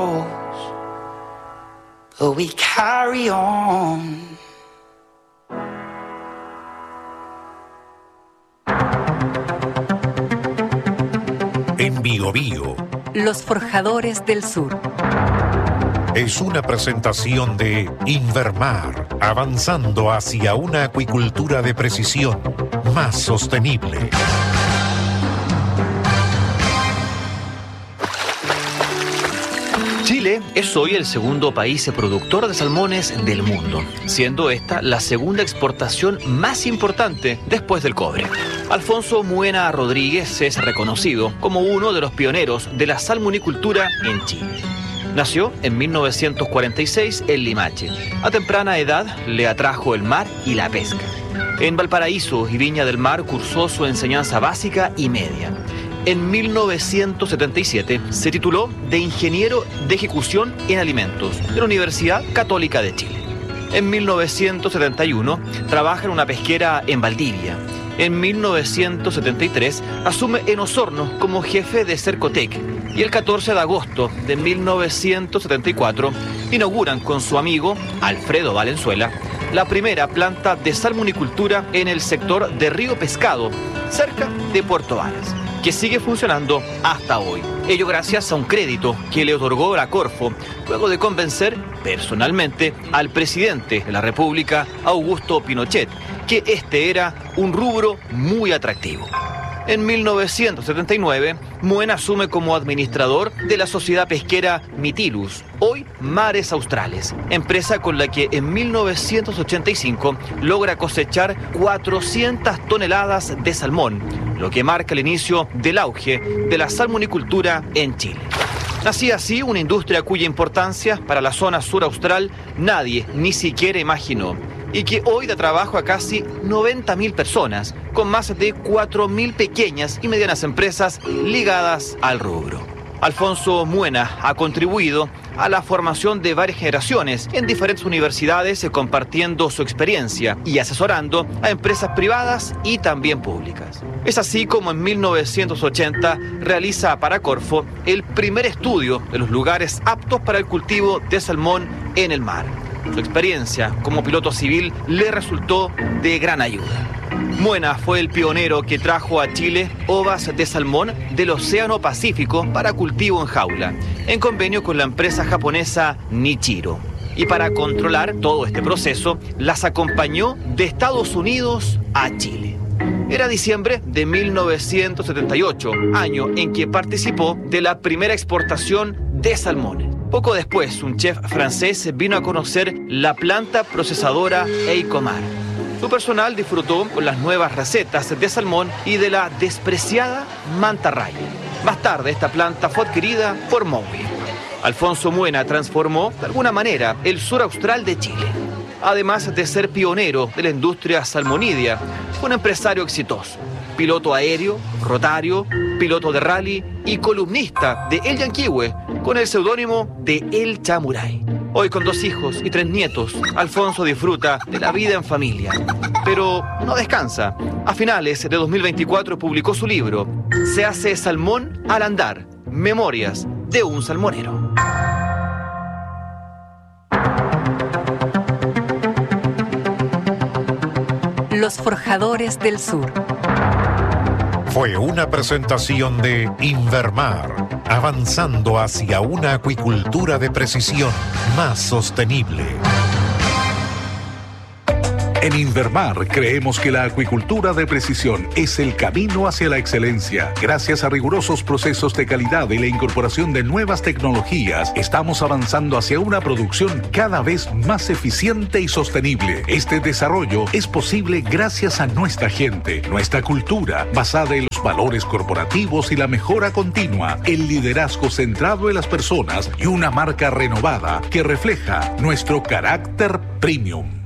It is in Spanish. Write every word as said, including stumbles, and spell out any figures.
But we carry on. En Bio Bio, Los Forjadores del Sur. Es una presentación de Invermar, avanzando hacia una acuicultura de precisión más sostenible. Chile es hoy el segundo país productor de salmones del mundo, siendo esta la segunda exportación más importante después del cobre. Alfonso Muena Rodríguez es reconocido como uno de los pioneros de la salmonicultura en Chile. Nació en mil novecientos cuarenta y seis en Limache. A temprana edad le atrajo el mar y la pesca. En Valparaíso y Viña del Mar cursó su enseñanza básica y media. En mil novecientos setenta y siete se tituló de Ingeniero de Ejecución en Alimentos de la Universidad Católica de Chile. En mil novecientos setenta y uno trabaja en una pesquera en Valdivia. En mil novecientos setenta y tres asume en Osorno como jefe de Cercotec y el catorce de agosto de mil novecientos setenta y cuatro inauguran con su amigo Alfredo Valenzuela la primera planta de salmonicultura en el sector de Río Pescado, cerca de Puerto Varas, que sigue funcionando hasta hoy. Ello gracias a un crédito que le otorgó la Corfo, luego de convencer personalmente al presidente de la República, Augusto Pinochet, que este era un rubro muy atractivo. En mil novecientos setenta y nueve, Muena asume como administrador de la sociedad pesquera Mitilus, hoy Mares Australes, empresa con la que en mil novecientos ochenta y cinco logra cosechar cuatrocientas toneladas de salmón, lo que marca el inicio del auge de la salmonicultura en Chile. Nacía así una industria cuya importancia para la zona sur austral nadie ni siquiera imaginó, y que hoy da trabajo a casi noventa mil personas, con más de cuatro mil pequeñas y medianas empresas ligadas al rubro. Alfonso Muena ha contribuido a la formación de varias generaciones en diferentes universidades, compartiendo su experiencia y asesorando a empresas privadas y también públicas. Es así como en mil novecientos ochenta realiza para Corfo el primer estudio de los lugares aptos para el cultivo de salmón en el mar. Su experiencia como piloto civil le resultó de gran ayuda. Muena fue el pionero que trajo a Chile ovas de salmón del Océano Pacífico para cultivo en jaula, en convenio con la empresa japonesa Nichiro. Y para controlar todo este proceso, las acompañó de Estados Unidos a Chile. Era diciembre de mil novecientos setenta y ocho, año en que participó de la primera exportación de salmones. Poco después, un chef francés vino a conocer la planta procesadora Eicomar. Su personal disfrutó con las nuevas recetas de salmón y de la despreciada mantarraya. Más tarde, esta planta fue adquirida por Mowi. Alfonso Muena transformó, de alguna manera, el sur austral de Chile. Además de ser pionero de la industria salmonídea, fue un empresario exitoso, piloto aéreo, rotario, piloto de rally y columnista de El Yanquihue, con el seudónimo de El Chamuray. Hoy, con dos hijos y tres nietos, Alfonso disfruta de la vida en familia. Pero no descansa. A finales de dos mil veinticuatro publicó su libro Se hace salmón al andar, memorias de un salmonero. Los Forjadores del Sur. Fue una presentación de Invermar, avanzando hacia una acuicultura de precisión más sostenible. En Invermar creemos que la acuicultura de precisión es el camino hacia la excelencia. Gracias a rigurosos procesos de calidad y la incorporación de nuevas tecnologías, estamos avanzando hacia una producción cada vez más eficiente y sostenible. Este desarrollo es posible gracias a nuestra gente, nuestra cultura, basada en los valores corporativos y la mejora continua, el liderazgo centrado en las personas y una marca renovada que refleja nuestro carácter premium.